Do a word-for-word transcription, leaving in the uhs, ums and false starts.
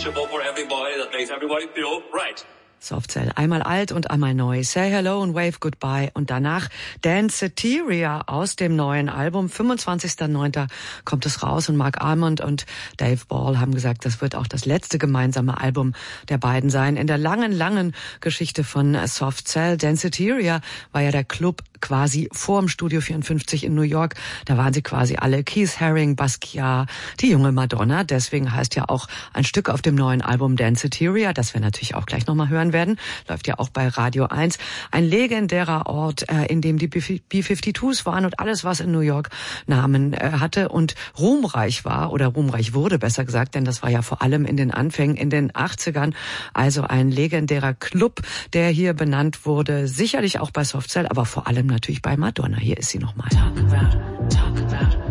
comfortable for everybody, that makes everybody feel right. Soft Cell, einmal alt und einmal neu. Say Hello and Wave Goodbye. Und danach Danceteria aus dem neuen Album. fünfundzwanzigster neunter kommt es raus und Mark Almond und Dave Ball haben gesagt, das wird auch das letzte gemeinsame Album der beiden sein. In der langen, langen Geschichte von Soft Cell. Danceteria war ja der Club quasi vorm Studio vierundfünfzig in New York. Da waren sie quasi alle. Keith Haring, Basquiat, die junge Madonna. Deswegen heißt ja auch ein Stück auf dem neuen Album Danceteria, das wir natürlich auch gleich nochmal hören werden. Läuft ja auch bei Radio eins. Ein legendärer Ort, äh, in dem die B fünfundfünfzigers waren und alles, was in New York Namen äh, hatte und ruhmreich war oder ruhmreich wurde, besser gesagt, denn das war ja vor allem in den Anfängen in den achtzigern. Also ein legendärer Club, der hier benannt wurde. Sicherlich auch bei Soft Cell, aber vor allem natürlich bei Madonna. Hier ist sie nochmal. Talk about, talk about.